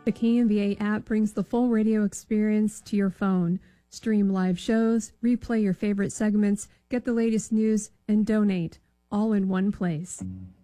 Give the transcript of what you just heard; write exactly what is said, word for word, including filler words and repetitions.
The K M B A app brings the full radio experience to your phone. Stream live shows, replay your favorite segments, get the latest news, and donate, all in one place.